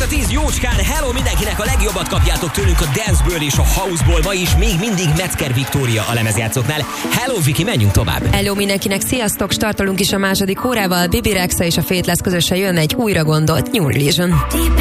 a 10 jócskán. Hello mindenkinek, a legjobbat kapjátok tőlünk a Danceből és a Houseból. Ma is még mindig Metzger Viktória a lemezjátszóknál. Hello Viki, menjünk tovább. Hello mindenkinek, sziasztok! Startolunk is a második órával. Bibi Rexa és a Faithless közösen jön egy újra gondolt New Religion.